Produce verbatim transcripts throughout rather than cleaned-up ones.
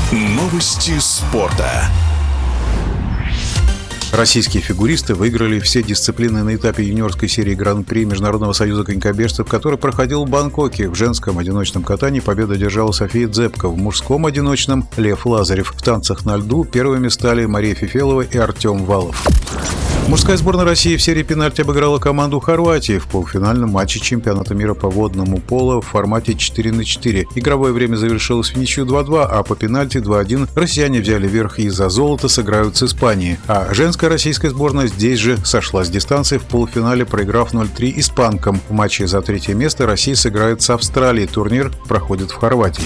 Новости спорта. Российские фигуристы выиграли все дисциплины на этапе юниорской серии Гран-при Международного союза конькобежцев, который проходил в Бангкоке. В женском одиночном катании победу одержала София Дзепко. В мужском одиночном – Лев Лазарев. В танцах на льду первыми стали Мария Фефелова и Артем Валов. Мужская сборная России в серии пенальти обыграла команду Хорватии в полуфинальном матче чемпионата мира по водному поло в формате четыре на четыре. Игровое время завершилось в ничью два-два, а по пенальти два-один россияне взяли верх и за золото сыграют с Испанией. А женская российская сборная здесь же сошла с дистанции в полуфинале, проиграв ноль-три испанкам. В матче за третье место Россия сыграет с Австралией. Турнир проходит в Хорватии.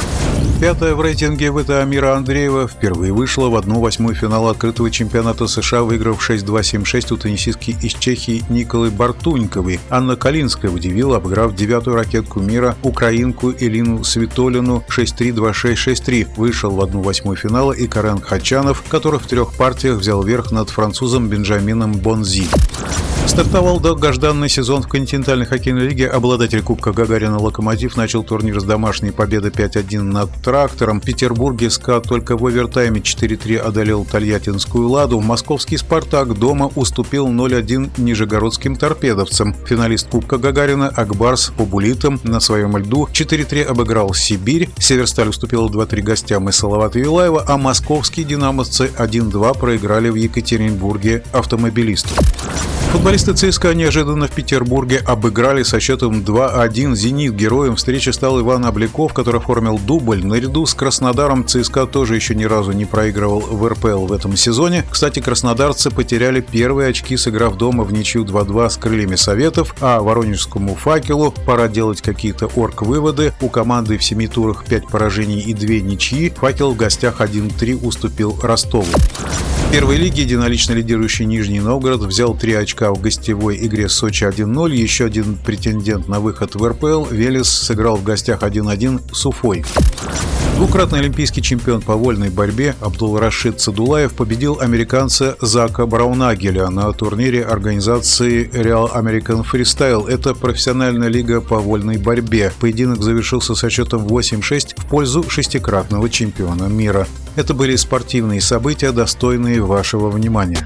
Пятая в рейтинге ВТА мира Андреева впервые вышла в одну восьмую финала открытого чемпионата США, выиграв шесть-два семь-шесть у теннисистки из Чехии Николы Бартуньковой. Анна Калинская удивила, обыграв девятую ракетку мира украинку Элину Свитолину шесть-три два-шесть шесть-три. Вышел в одну восьмую финала и Карен Хачанов, который в трех партиях взял верх над французом Бенджамином Бонзи. Стартовал долгожданный сезон в континентальной хоккейной лиге. Обладатель Кубка Гагарина «Локомотив» начал турнир с домашней победы пять-один над «Трактором». В Петербурге «СКА» только в овертайме четыре-три одолел тольяттинскую «Ладу». Московский «Спартак» дома уступил ноль-один нижегородским торпедовцам. Финалист Кубка Гагарина Акбарс по буллитам на своем льду четыре-три обыграл «Сибирь». «Северсталь» уступила два-три гостям из Салавата Юлаева, а московские «Динамовцы» один-два проиграли в Екатеринбурге «Автомобилисту». Футболисты ЦСКА неожиданно в Петербурге обыграли со счетом два-один «Зенит». Героем встречи стал Иван Обляков, который оформил дубль. Наряду с Краснодаром ЦСКА тоже еще ни разу не проигрывал в эр пэ эл в этом сезоне. Кстати, краснодарцы потеряли первые очки, сыграв дома в ничью два-два с Крыльями Советов, а воронежскому «Факелу» пора делать какие-то орг-выводы. У команды в семи турах пять поражений и две ничьи. «Факел» в гостях один-три уступил Ростову. В первой лиге единолично лидирующий Нижний Новгород взял три очка в гостевой игре с Сочи один-ноль. Еще один претендент на выход в эр пэ эл Велес сыграл в гостях один-один с Уфой. Двукратный олимпийский чемпион по вольной борьбе Абдулрашид Садулаев победил американца Зака Браунагеля на турнире организации Real American Freestyle. Это профессиональная лига по вольной борьбе. Поединок завершился со счетом восемь-шесть в пользу шестикратного чемпиона мира. Это были спортивные события, достойные вашего внимания.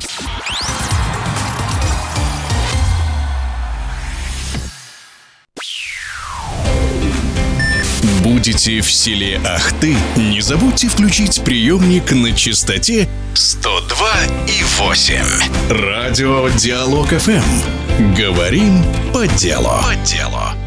Будете в селе Ахты? Не забудьте включить приемник на частоте сто два и восемь. Радио Диалог эф эм. Говорим по делу. По делу.